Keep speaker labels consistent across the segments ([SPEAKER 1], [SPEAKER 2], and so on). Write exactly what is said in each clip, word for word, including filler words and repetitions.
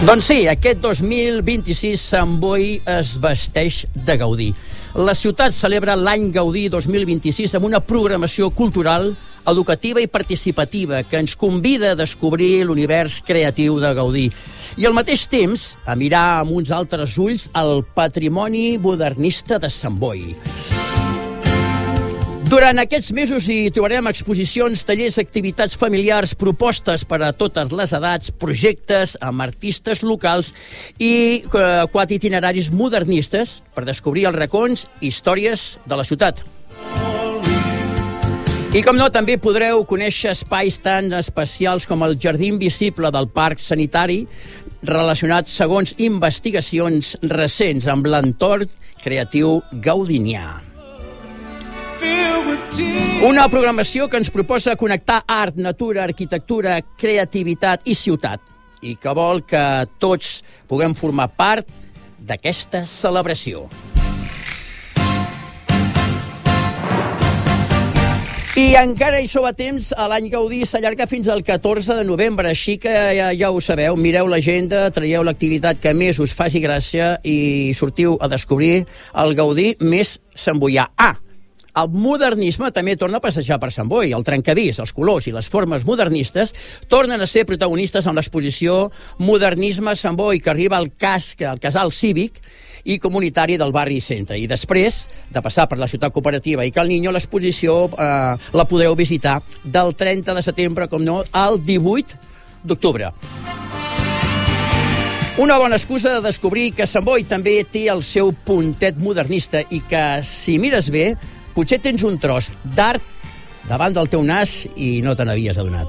[SPEAKER 1] Doncs sí, aquest dos mil vint-i-sis Sant Boi es vesteix de Gaudí. La ciutat celebra l'any Gaudí dos mil vint-i-sis amb una programació cultural, educativa i participativa que ens convida a descobrir l'univers creatiu de Gaudí i al mateix temps a mirar amb uns altres ulls el patrimoni modernista de Sant Boi. Durant aquests mesos hi trobarem exposicions, tallers, activitats familiars, propostes per a totes les edats, projectes amb artistes locals i eh, quatre itineraris modernistes per descobrir els racons i històries de la ciutat. I, com no, també podreu conèixer espais tan especials com el Jardí Invisible del Parc Sanitari, relacionat segons investigacions recents amb l'entorn creatiu gaudinià. Una programació que ens proposa connectar art, natura, arquitectura, creativitat i ciutat i que vol que tots puguem formar part d'aquesta celebració. I encara hi sou a temps, l'any Gaudí s'allarga fins al catorze de novembre, així que ja, ja ho sabeu, mireu l'agenda, traieu l'activitat que més us faci gràcia i sortiu a descobrir el Gaudí més samboià. Ah, el modernisme també torna a passejar per Sant Boi. El trencadís, els colors i les formes modernistes tornen a ser protagonistes en l'exposició Modernisme a Sant Boi, que arriba al casc, al casal cívic i comunitari del barri centre. I després de passar per la ciutat cooperativa i Cal Niño, l'exposició eh, la podreu visitar del trenta de setembre, com no, al divuit d'octubre. Una bona excusa de descobrir que Sant Boi també té el seu puntet modernista i que, si mires bé, potser tens un tros d'art davant del teu nas i no te n'havies adonat.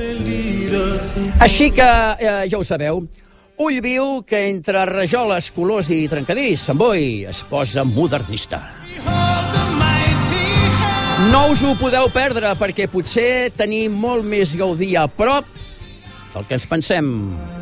[SPEAKER 1] Així que, eh, ja ho sabeu, ull viu que entre rajoles, colors i trencadís, Sant Boi es posa modernista. No us ho podeu perdre perquè potser tenim molt més Gaudí a prop del que ens pensem.